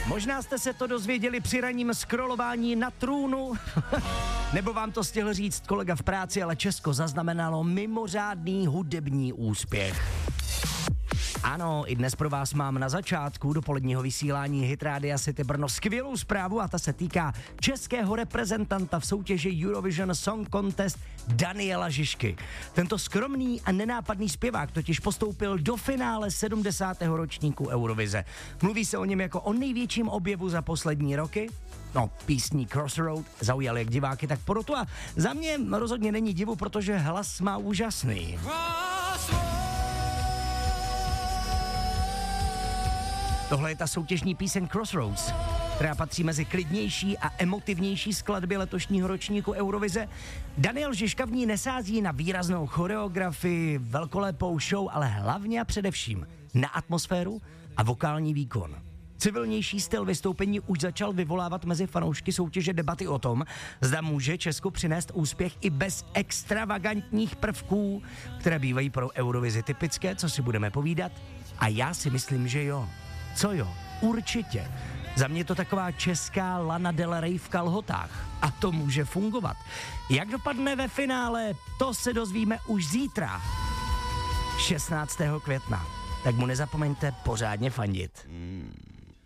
Možná jste se to dozvěděli při ranním scrollování na Trůnu, nebo vám to stihl říct kolega v práci, ale Česko zaznamenalo mimořádný hudební úspěch. Ano, i dnes pro vás mám na začátku dopoledního vysílání Hit Rádia City Brno skvělou zprávu a ta se týká českého reprezentanta v soutěži Eurovision Song Contest Daniela Žižky. Tento skromný a nenápadný zpěvák totiž postoupil do finále 70. ročníku Eurovize. Mluví se o něm jako o největším objevu za poslední roky. No, písní Crossroad zaujal jak diváky, tak porotu a za mě rozhodně není divu, protože hlas má úžasný. Tohle je ta soutěžní píseň Crossroads, která patří mezi klidnější a emotivnější skladby letošního ročníku Eurovize. Daniel Žižka v ní nesází na výraznou choreografii, velkolepou show, ale hlavně a především na atmosféru a vokální výkon. Civilnější styl vystoupení už začal vyvolávat mezi fanoušky soutěže debaty o tom, zda může Česku přinést úspěch i bez extravagantních prvků, které bývají pro Eurovizi typické, co si budeme povídat. A já si myslím, že jo. Co jo? Určitě. Za mě to taková česká Lana Del Rey v kalhotách. A to může fungovat. Jak dopadne ve finále, to se dozvíme už zítra, 16. května. Tak mu nezapomeňte pořádně fandit.